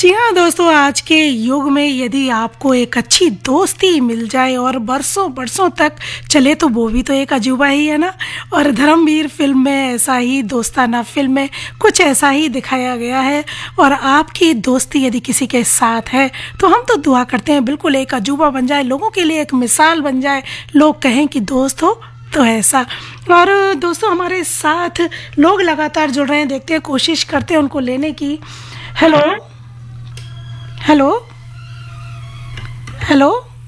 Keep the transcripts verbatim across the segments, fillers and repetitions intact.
जी हाँ दोस्तों, आज के युग में यदि आपको एक अच्छी दोस्ती मिल जाए और बरसों बरसों तक चले तो वो भी तो एक अजूबा ही है ना। और धर्मवीर फिल्म में ऐसा ही, दोस्ताना फिल्म में कुछ ऐसा ही दिखाया गया है। और आपकी दोस्ती यदि किसी के साथ है तो हम तो दुआ करते हैं बिल्कुल एक अजूबा बन जाए, लोगों के लिए एक मिसाल बन जाए, लोग कहें कि दोस्त हो तो ऐसा। और दोस्तों हमारे साथ लोग लगातार जुड़ रहे हैं, देखते हैं, कोशिश करते हैं उनको लेने की। हेलो हेलो हेलो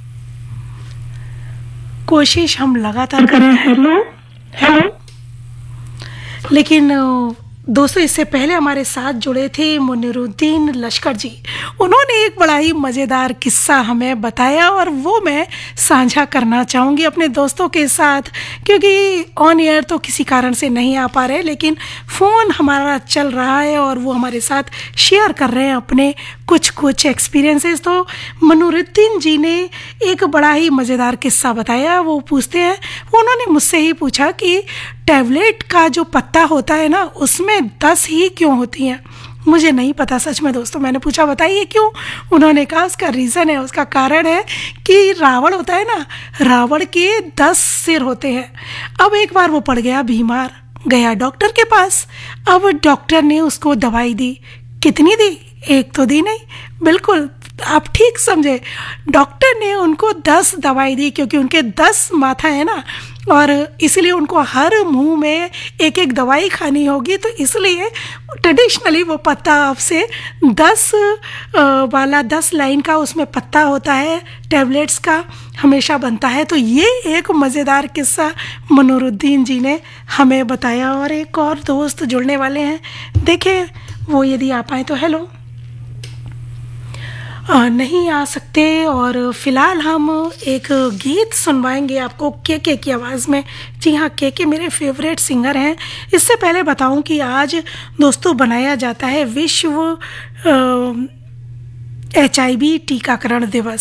कोशिश हम लगातार कर रहे हैं। हेलो हेलो लेकिन दोस्तों इससे पहले हमारे साथ जुड़े थे मुनीरुद्दीन लश्कर जी। उन्होंने एक बड़ा ही मज़ेदार किस्सा हमें बताया और वो मैं साझा करना चाहूँगी अपने दोस्तों के साथ, क्योंकि ऑन एयर तो किसी कारण से नहीं आ पा रहे, लेकिन फ़ोन हमारा चल रहा है और वो हमारे साथ शेयर कर रहे हैं अपने कुछ कुछ एक्सपीरियंसेस। तो मुनीरुद्दीन जी ने एक बड़ा ही मज़ेदार किस्सा बताया। वो पूछते हैं, उन्होंने मुझसे ही पूछा कि टैबलेट का जो पत्ता होता है ना उसमें दस ही क्यों होती हैं। मुझे नहीं पता सच में दोस्तों, मैंने पूछा बताइए क्यों। उन्होंने कहा उसका रीज़न है, उसका कारण है कि रावण होता है ना, रावण के दस सिर होते हैं। अब एक बार वो पड़ गया बीमार, गया डॉक्टर के पास। अब डॉक्टर ने उसको दवाई दी। कितनी दी? एक तो दी नहीं, बिल्कुल आप ठीक समझे, डॉक्टर ने उनको दस दवाई दी, क्योंकि उनके दस माथा है ना, और इसलिए उनको हर मुंह में एक एक दवाई खानी होगी। तो इसलिए ट्रेडिशनली वो पत्ता आपसे दस वाला, दस लाइन का उसमें पत्ता होता है, टैबलेट्स का हमेशा बनता है। तो ये एक मज़ेदार किस्सा मुनीरुद्दीन जी ने हमें बताया। और एक और दोस्त जुड़ने वाले हैं, देखें वो यदि आ पाए तो। हेलो, आ, नहीं आ सकते। और फ़िलहाल हम एक गीत सुनवाएंगे आपको के के की आवाज़ में। जी हाँ, के के मेरे फेवरेट सिंगर हैं। इससे पहले बताऊं कि आज दोस्तों बनाया जाता है विश्व एच आई वी टीकाकरण दिवस।